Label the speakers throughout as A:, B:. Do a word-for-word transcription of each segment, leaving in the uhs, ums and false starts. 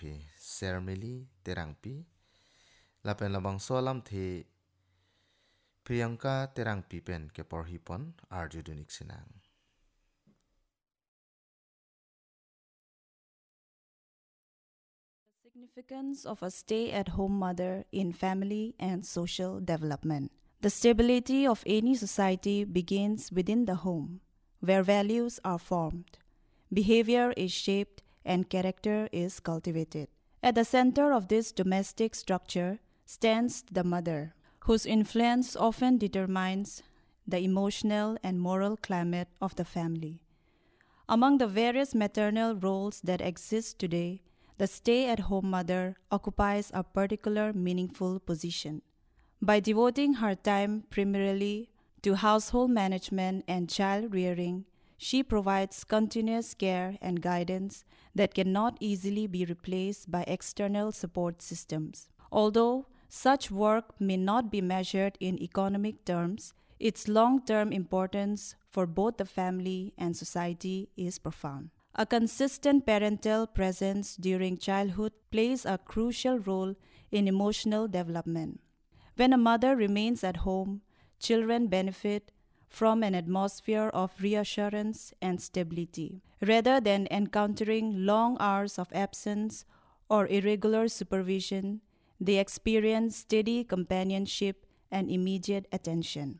A: phi sermili terang pi lapen labang solam the Priyanka terang pi pen ke por hipon arjudunik sinang.
B: Significance of a stay-at-home mother in family and social development. The stability of any society begins within the home, where values are formed, behavior is shaped, and character is cultivated. At the center of this domestic structure stands the mother, whose influence often determines the emotional and moral climate of the family. Among the various maternal roles that exist today, the stay-at-home mother occupies a particular meaningful position. By devoting her time primarily to household management and child rearing, she provides continuous care and guidance that cannot easily be replaced by external support systems. Although such work may not be measured in economic terms, its long-term importance for both the family and society is profound. A consistent parental presence during childhood plays a crucial role in emotional development. When a mother remains at home, children benefit from an atmosphere of reassurance and stability. Rather than encountering long hours of absence or irregular supervision, they experience steady companionship and immediate attention.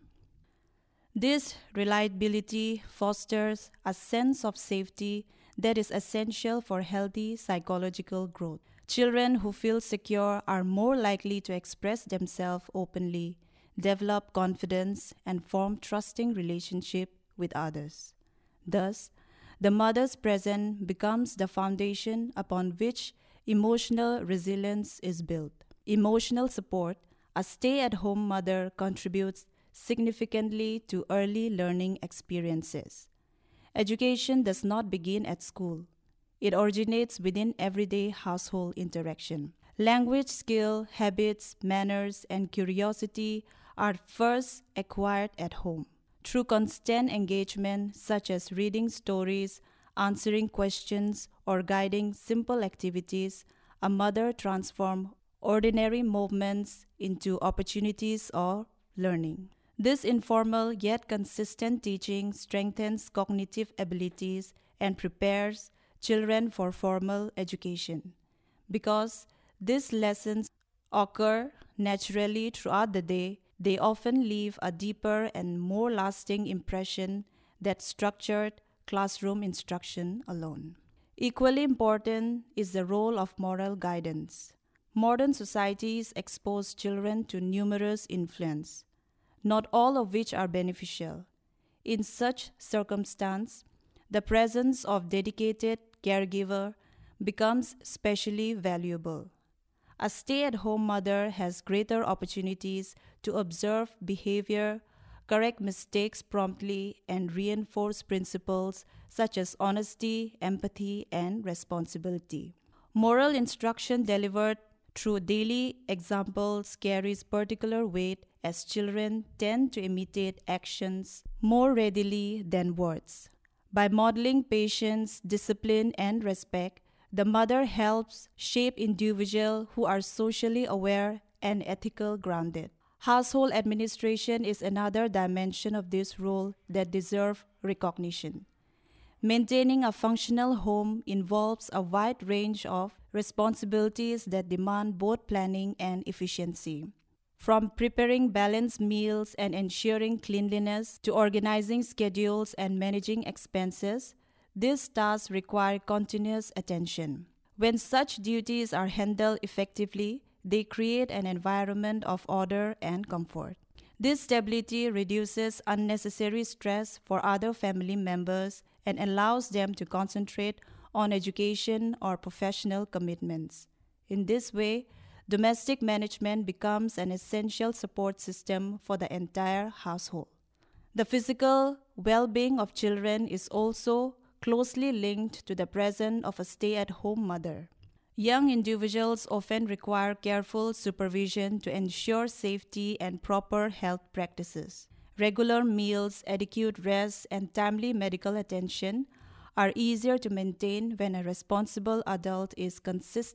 B: This reliability fosters a sense of safety that is essential for healthy psychological growth. Children who feel secure are more likely to express themselves openly, develop confidence, and form trusting relationships with others. Thus, the mother's presence becomes the foundation upon which emotional resilience is built. Emotional support, a stay-at-home mother contributes significantly to early learning experiences. Education does not begin at school. It originates within everyday household interaction. Language skill, habits, manners, and curiosity are first acquired at home. Through constant engagement, such as reading stories, answering questions, or guiding simple activities, a mother transforms ordinary movements into opportunities of learning. This informal yet consistent teaching strengthens cognitive abilities and prepares children for formal education. Because these lessons occur naturally throughout the day, they often leave a deeper and more lasting impression than structured classroom instruction alone. Equally important is the role of moral guidance. Modern societies expose children to numerous influences, not all of which are beneficial. In such circumstance, the presence of dedicated caregiver becomes especially valuable. A stay-at-home mother has greater opportunities to observe behavior, correct mistakes promptly, and reinforce principles such as honesty, empathy, and responsibility. Moral instruction delivered through daily examples carries particular weight as children tend to imitate actions more readily than words. By modeling patience, discipline, and respect, the mother helps shape individuals who are socially aware and ethical grounded. Household administration is another dimension of this role that deserves recognition. Maintaining a functional home involves a wide range of responsibilities that demand both planning and efficiency. From preparing balanced meals and ensuring cleanliness to organizing schedules and managing expenses, these tasks require continuous attention. When such duties are handled effectively, they create an environment of order and comfort. This stability reduces unnecessary stress for other family members and allows them to concentrate on education or professional commitments. In this way, domestic management becomes an essential support system for the entire household. The physical well-being of children is also closely linked to the presence of a stay-at-home mother. Young individuals often require careful supervision to ensure safety and proper health practices. Regular meals, adequate rest, and timely medical attention are easier to maintain when a responsible adult is consistently